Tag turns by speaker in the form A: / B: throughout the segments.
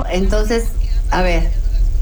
A: entonces, a ver.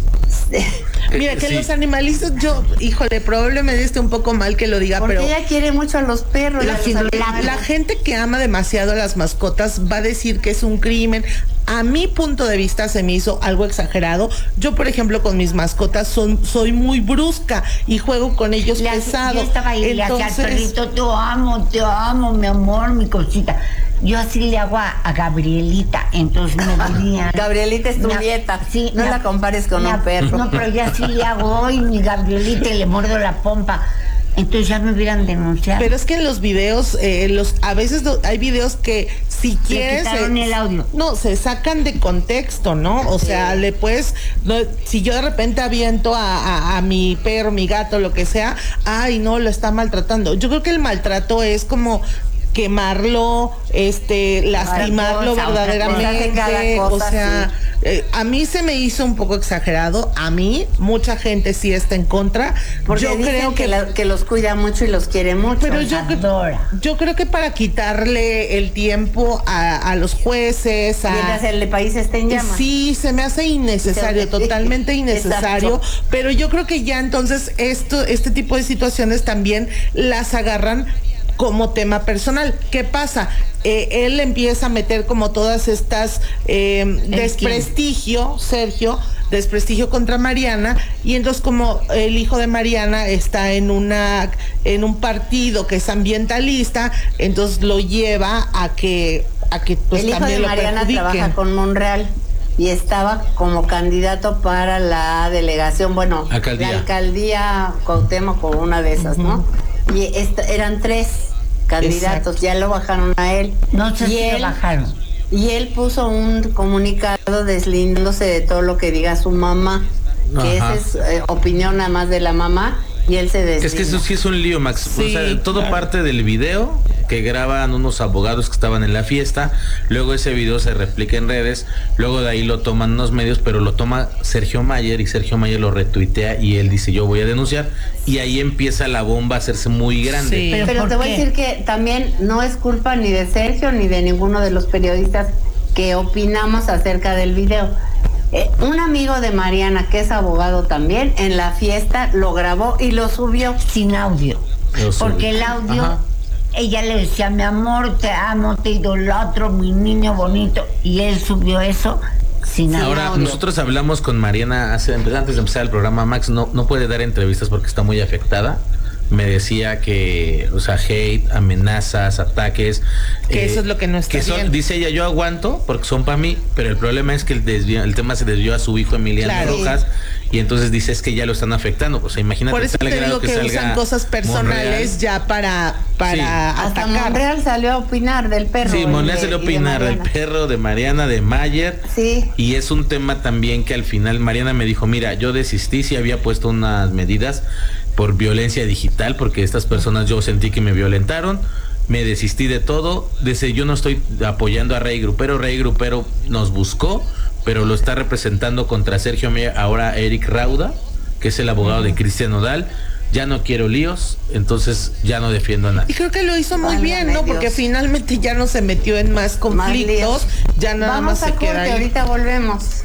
B: Mira, que los animalistas, híjole, probablemente esté un poco mal que lo diga,
A: porque
B: pero
A: ella quiere mucho a los perros.
B: La gente que ama demasiado a las mascotas va a decir que es un crimen. A mi punto de vista se me hizo algo exagerado. Yo, por ejemplo, con mis mascotas soy muy brusca y juego con ellos pesado.
C: Yo estaba ahí, le hacía al perrito, te amo, mi amor, mi cosita. Yo así le hago a Gabrielita, entonces me dirían...
A: Gabrielita es tu nieta, sí, no la compares con un perro.
C: No, pero yo así le hago hoy mi Gabrielita y le muerdo la pompa. Entonces ya me hubieran denunciado.
B: Pero es que en los videos, a veces hay videos que si quieres...
C: Le quitaron el audio.
B: No, se sacan de contexto, ¿no? O sea, le puedes... si yo de repente aviento a mi perro, mi gato, lo que sea, ay, no, lo está maltratando. Yo creo que el maltrato es como... quemarlo, lastimarlo verdaderamente,
A: cosa,
B: o sea,
A: sí.
B: A mí se me hizo un poco exagerado, a mí, mucha gente sí está en contra,
A: porque yo creo que los cuida mucho y los quiere mucho,
B: pero yo creo que para quitarle el tiempo a los jueces,
A: y hacerle país está en llamas.
B: Sí, se me hace innecesario, totalmente innecesario, exacto. Pero yo creo que ya entonces este tipo de situaciones también las agarran como tema personal. ¿Qué pasa? Él empieza a meter como todas estas desprestigio, Sergio, desprestigio contra Mariana, y entonces como el hijo de Mariana está en un partido que es ambientalista, entonces lo lleva a que pues
A: el hijo
B: también
A: de Mariana trabaja con Monreal y estaba como candidato para la delegación, la alcaldía Cuauhtémoc, con una de esas, ¿no? Y eran 3 candidatos. Exacto. Ya lo bajaron a él.
C: No sé si lo bajaron.
A: Y él puso un comunicado deslindándose de todo lo que diga su mamá, que esa es opinión nada más de la mamá, y él se deslinda.
D: Es que eso sí es un lío, Max. Sí, o sea, todo parte del video que graban unos abogados que estaban en la fiesta, luego ese video se replica en redes, luego de ahí lo toman unos medios, pero lo toma Sergio Mayer, y Sergio Mayer lo retuitea y él dice, yo voy a denunciar, y ahí empieza la bomba a hacerse muy grande.
A: Sí. Pero te voy a decir que también no es culpa ni de Sergio ni de ninguno de los periodistas que opinamos acerca del video. Un amigo de Mariana, que es abogado también, en la fiesta lo grabó y lo subió
C: sin audio, porque el audio, ella le decía, mi amor, te amo, te idolatro, mi niño bonito, y él subió eso sin audio.
D: Ahora, nosotros hablamos con Mariana antes de empezar el programa. Max no puede dar entrevistas porque está muy afectada. Me decía que, o sea, hate, amenazas, ataques.
B: Que eso es lo que no está bien.
D: Dice ella, yo aguanto porque son para mí, pero el problema es que el tema se desvió a su hijo Emiliano Rojas, y entonces dice, es que ya lo están afectando. O sea, imagínate.
B: Por eso te digo que usan cosas personales Monreal, ya para atacar.
A: Hasta Monreal salió a opinar del perro.
D: Sí, Monreal salió a opinar del perro, de Mariana, de Mayer.
A: Sí.
D: Y es un tema también que al final Mariana me dijo, mira, yo desistí, sí había puesto unas medidas por violencia digital, porque estas personas yo sentí que me violentaron, me desistí de todo. Dice, yo no estoy apoyando a Rey Grupero nos buscó, pero lo está representando contra Sergio Mayer, ahora Eric Rauda, que es el abogado de Cristian Nodal. Ya no quiero líos, entonces ya no defiendo a nadie.
B: Y creo que lo hizo muy bien, ¿no? Porque finalmente ya no se metió en más conflictos, ya nada más se queda ahí.
A: Ahorita volvemos.